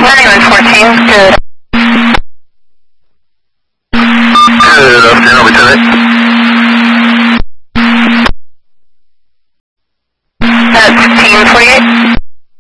9114, good. Good afternoon, Lieutenant. That's Team 48.